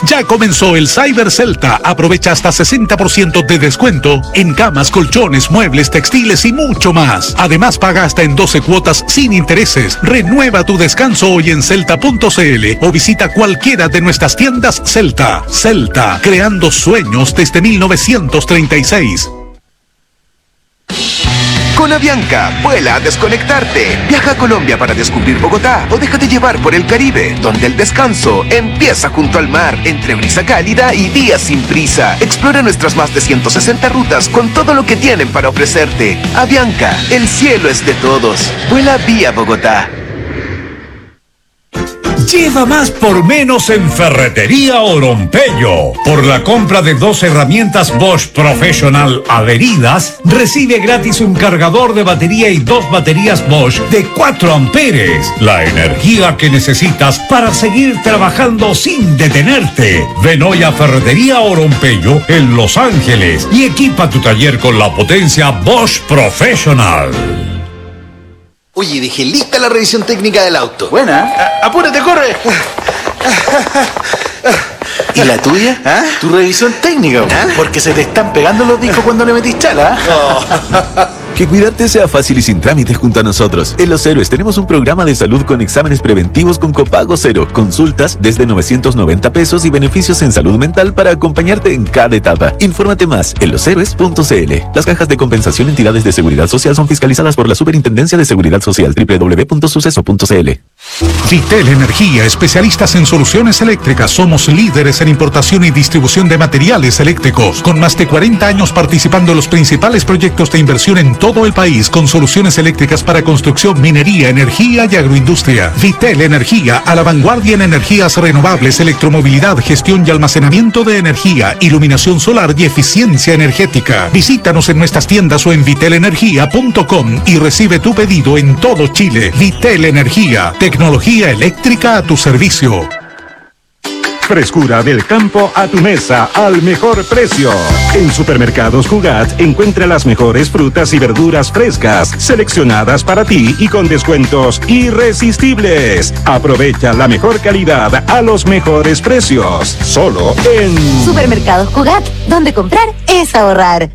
Ya comenzó el Cyber Celta. Aprovecha hasta 60% de descuento en camas, colchones, muebles, textiles y mucho más. Además, paga hasta en 12 cuotas sin intereses. Renueva tu descanso hoy en celta.cl o visita cualquiera de nuestras tiendas Celta. Celta, creando sueños desde 1936. Con Avianca, vuela a desconectarte. Viaja a Colombia para descubrir Bogotá o déjate llevar por el Caribe, donde el descanso empieza junto al mar, entre brisa cálida y días sin prisa. Explora nuestras más de 160 rutas con todo lo que tienen para ofrecerte. Avianca, el cielo es de todos. Vuela vía Bogotá. Lleva más por menos en Ferretería Orompeyo. Por la compra de 2 herramientas Bosch Professional adheridas, recibe gratis un cargador de batería y 2 baterías Bosch de 4 amperes. La energía que necesitas para seguir trabajando sin detenerte. Ven hoy a Ferretería Orompeyo en Los Ángeles y equipa tu taller con la potencia Bosch Professional. Oye, dejé lista la revisión técnica del auto. Buena. ¡Apúrate, corre! ¿Y la tuya? ¿Ah? Tu revisión técnica, porque se te están pegando los discos cuando le metís chala. Que cuidarte sea fácil y sin trámites junto a nosotros. En Los Héroes tenemos un programa de salud con exámenes preventivos con copago cero, consultas desde 990 pesos y beneficios en salud mental para acompañarte en cada etapa. Infórmate más en loshéroes.cl. Las cajas de compensación entidades de seguridad social son fiscalizadas por la Superintendencia de Seguridad Social. www.suceso.cl. Vitel Energía, especialistas en soluciones eléctricas. Somos líderes en importación y distribución de materiales eléctricos, con más de 40 años participando en los principales proyectos de inversión en todo el país, con soluciones eléctricas para construcción, minería, energía y agroindustria. Vitel Energía, a la vanguardia en energías renovables, electromovilidad, gestión y almacenamiento de energía, iluminación solar y eficiencia energética. Visítanos en nuestras tiendas o en vitelenergia.com y recibe tu pedido en todo Chile. Vitel Energía, tecnología eléctrica a tu servicio. Frescura del campo a tu mesa al mejor precio. En Supermercados Jugat encuentra las mejores frutas y verduras frescas, seleccionadas para ti y con descuentos irresistibles. Aprovecha la mejor calidad a los mejores precios. Solo en Supermercados Jugat, donde comprar es ahorrar.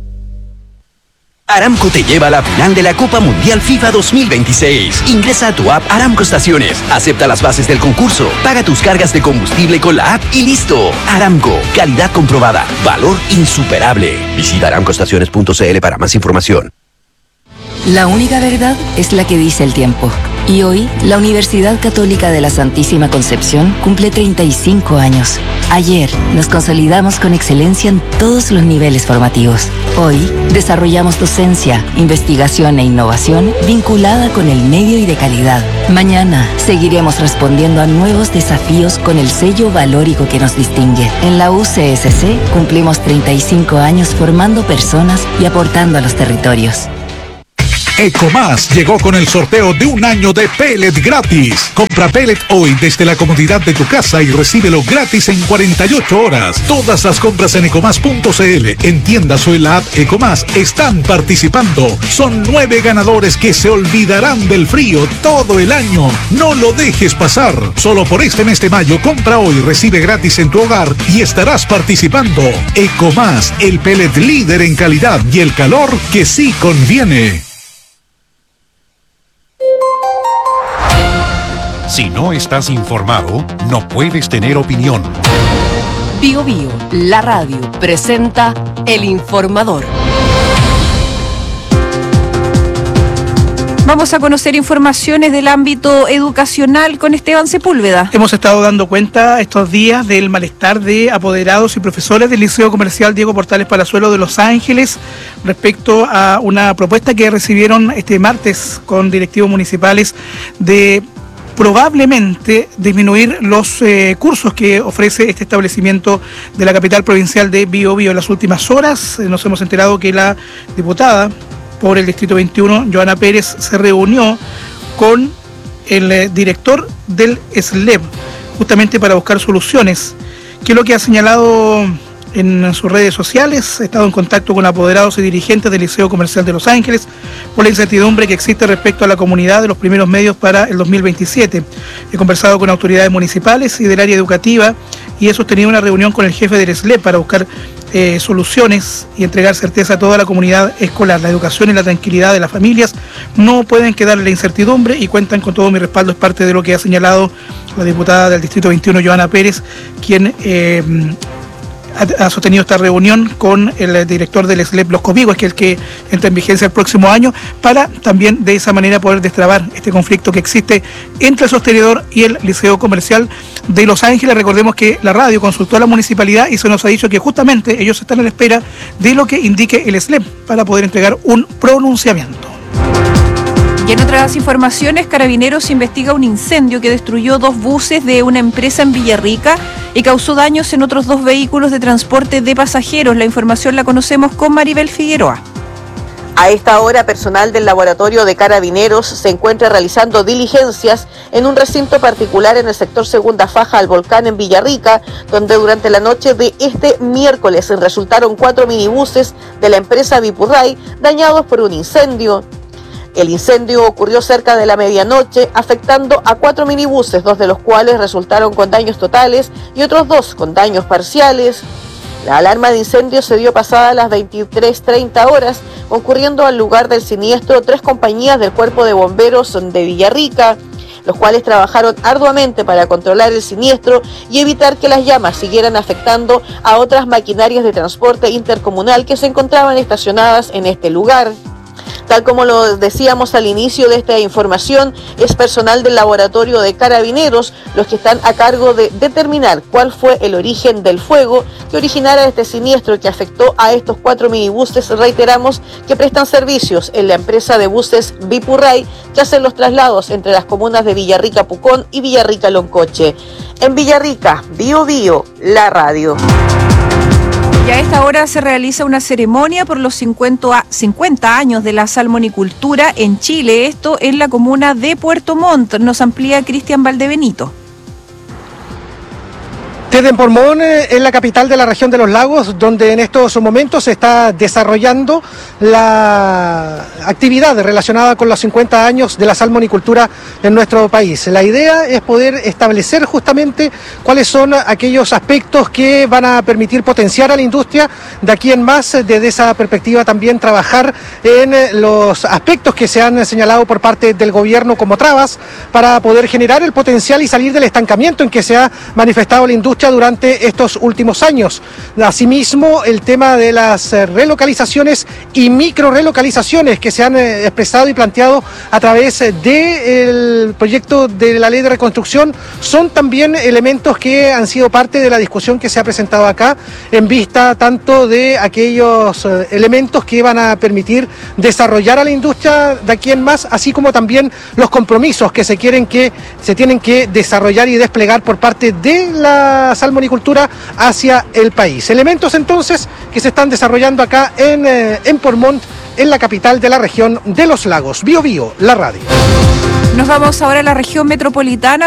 Aramco te lleva a la final de la Copa Mundial FIFA 2026. Ingresa a tu app Aramco Estaciones, acepta las bases del concurso, paga tus cargas de combustible con la app y listo. Aramco, calidad comprobada, valor insuperable. Visita aramcoestaciones.cl para más información. La única verdad es la que dice el tiempo. Y hoy, la Universidad Católica de la Santísima Concepción cumple 35 años. Ayer, nos consolidamos con excelencia en todos los niveles formativos. Hoy, desarrollamos docencia, investigación e innovación vinculada con el medio y de calidad. Mañana, seguiremos respondiendo a nuevos desafíos con el sello valórico que nos distingue. En la UCSC, cumplimos 35 años formando personas y aportando a los territorios. Ecomás llegó con el sorteo de un año de pellet gratis. Compra pellet hoy desde la comodidad de tu casa y recíbelo gratis en 48 horas. Todas las compras en ecomás.cl, en tiendas o en la app Ecomás están participando. Son 9 ganadores que se olvidarán del frío todo el año. No lo dejes pasar. Solo por este mes de mayo, compra hoy, recibe gratis en tu hogar y estarás participando. Ecomás, el pellet líder en calidad y el calor que sí conviene. Si no estás informado, no puedes tener opinión. Bio Bio, la radio, presenta El Informador. Vamos a conocer informaciones del ámbito educacional con Esteban Sepúlveda. Hemos estado dando cuenta estos días del malestar de apoderados y profesores del Liceo Comercial Diego Portales Palazuelo de Los Ángeles respecto a una propuesta que recibieron este martes con directivos municipales de probablemente disminuir los cursos que ofrece este establecimiento de la capital provincial de Bio Bio. En las últimas horas nos hemos enterado que la diputada por el Distrito 21, Joana Pérez, se reunió con el director del SLEP justamente para buscar soluciones, que es lo que ha señalado en sus redes sociales. Ha estado en contacto con apoderados y dirigentes del Liceo Comercial de Los Ángeles por la incertidumbre que existe respecto a la comunidad de los primeros medios para el 2027. He conversado con autoridades municipales y del área educativa y he sostenido una reunión con el jefe del SLEP para buscar soluciones y entregar certeza a toda la comunidad escolar. La educación y la tranquilidad de las familias no pueden quedar en la incertidumbre y cuentan con todo mi respaldo. Es parte de lo que ha señalado la diputada del Distrito 21, Joana Pérez, quien ha sostenido esta reunión con el director del SLEP Los Copigües, que es el que entra en vigencia el próximo año, para también de esa manera poder destrabar este conflicto que existe entre el sostenedor y el Liceo Comercial de Los Ángeles. Recordemos que la radio consultó a la municipalidad y se nos ha dicho que justamente ellos están a la espera de lo que indique el SLEP para poder entregar un pronunciamiento. Y en otras informaciones, Carabineros investiga un incendio que destruyó 2 buses de una empresa en Villarrica y causó daños en otros 2 vehículos de transporte de pasajeros. La información la conocemos con Maribel Figueroa. A esta hora, personal del laboratorio de Carabineros se encuentra realizando diligencias en un recinto particular en el sector Segunda Faja al Volcán en Villarrica, donde durante la noche de este miércoles resultaron 4 minibuses de la empresa Vipurray dañados por un incendio. El incendio ocurrió cerca de la medianoche, afectando a 4 minibuses, 2 de los cuales resultaron con daños totales y otros 2 con daños parciales. La alarma de incendio se dio pasada las 23:30 horas, concurriendo al lugar del siniestro 3 compañías del Cuerpo de Bomberos de Villarrica, los cuales trabajaron arduamente para controlar el siniestro y evitar que las llamas siguieran afectando a otras maquinarias de transporte intercomunal que se encontraban estacionadas en este lugar. Tal como lo decíamos al inicio de esta información, es personal del laboratorio de Carabineros los que están a cargo de determinar cuál fue el origen del fuego que originara este siniestro que afectó a estos 4 minibuses, reiteramos, que prestan servicios en la empresa de buses Vipurray, que hacen los traslados entre las comunas de Villarrica Pucón y Villarrica Loncoche. En Villarrica, Bio Bio, la radio. Y a esta hora se realiza una ceremonia por los 50 años de la salmonicultura en Chile, esto en la comuna de Puerto Montt. Nos amplía Cristian Valdebenito. Desde Pormón, en la capital de la región de los lagos, donde en estos momentos se está desarrollando la actividad relacionada con los 50 años de la salmonicultura en nuestro país. La idea es poder establecer justamente cuáles son aquellos aspectos que van a permitir potenciar a la industria de aquí en más. Desde esa perspectiva también trabajar en los aspectos que se han señalado por parte del gobierno como trabas para poder generar el potencial y salir del estancamiento en que se ha manifestado la industria durante estos últimos años. Asimismo, el tema de las relocalizaciones y micro relocalizaciones que se han expresado y planteado a través del proyecto de la ley de reconstrucción son también elementos que han sido parte de la discusión que se ha presentado acá, en vista tanto de aquellos elementos que van a permitir desarrollar a la industria de aquí en más, así como también los compromisos que se tienen que desarrollar y desplegar por parte de la salmonicultura hacia el país. Elementos entonces que se están desarrollando acá en Pormont, en la capital de la región de los lagos. Bio Bio, la radio. Nos vamos ahora a la región metropolitana.